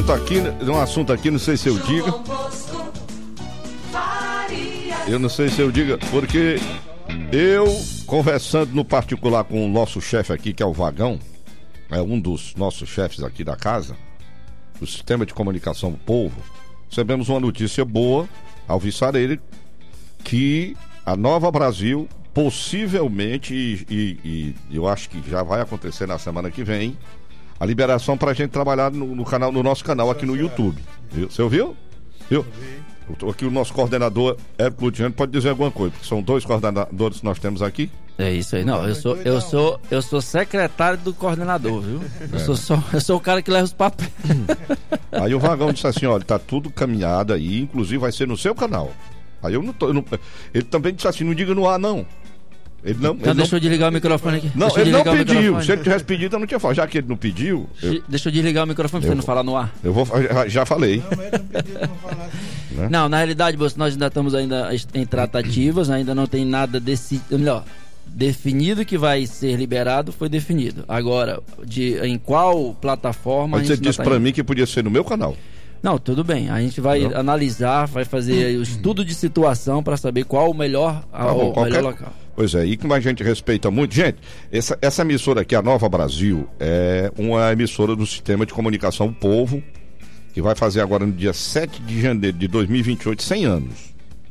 assunto aqui, não sei se eu diga. Eu não sei se eu diga, porque eu, conversando no particular com o nosso chefe aqui, que é o Vagão, é um dos nossos chefes aqui da casa, do Sistema de Comunicação do Povo, recebemos uma notícia boa, alvissareira, que a Nova Brasil, possivelmente, e eu acho que já vai acontecer na semana que vem, a liberação pra gente trabalhar no nosso canal aqui no YouTube. Viu? Você ouviu? Viu? Aqui o nosso coordenador Érico Luciano pode dizer alguma coisa, porque são 2 coordenadores que nós temos aqui. É isso aí. Não, eu sou secretário do coordenador, viu? Eu sou o cara que leva os papéis. Aí o Vagão disse assim, olha, tá tudo caminhado aí, inclusive vai ser no seu canal. Aí eu não tô. Ele também disse assim, não diga no ar, não. Então deixa eu desligar o microfone aqui. Não, ele não pediu. Se ele tivesse pedido, eu não tinha falado. Já que ele não pediu. Deixa eu desligar o microfone pra você não falar no ar. Já falei. Não, mas ele não pediu pra não falar assim. Não, na realidade, nós ainda estamos em tratativas, ainda não tem nada definido que vai ser liberado, foi definido. Agora, em qual plataforma. Mas você disse pra mim que podia ser no meu canal. Não, tudo bem. A gente vai analisar, vai fazer o estudo de situação para saber qual o melhor, melhor local. Pois é, e como a gente respeita muito. Gente, essa emissora aqui, a Nova Brasil, é uma emissora do Sistema de Comunicação Povo, que vai fazer agora no dia 7 de janeiro de 2028, 100 anos.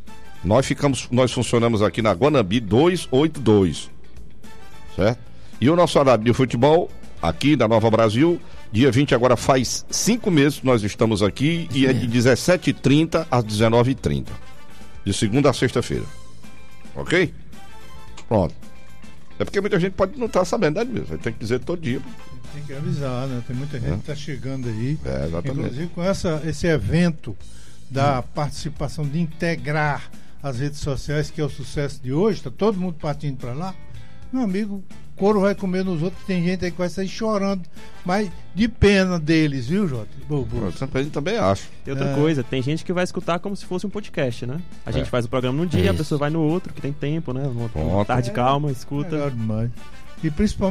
Nós funcionamos aqui na Guanambi 282, certo? E o nosso horário de futebol, aqui da Nova Brasil, dia 20 agora faz 5 meses que nós estamos aqui, e é de 17h30 às 19h30, de segunda a sexta-feira, ok? Pronto. É porque muita gente pode não estar sabendo, né, mesmo? Tem que dizer todo dia. Tem que avisar, né? Tem muita gente que está chegando aí. Exatamente. Inclusive com esse evento da participação de integrar as redes sociais, que é o sucesso de hoje, está todo mundo partindo para lá. Meu amigo, couro vai comer nos outros, tem gente aí que vai sair chorando, mas de pena deles, viu, Jota? Eu também acho. E outra coisa, tem gente que vai escutar como se fosse um podcast, né? A gente faz o programa num dia, a pessoa vai no outro, que tem tempo, né? Uma tarde calma, escuta. E principalmente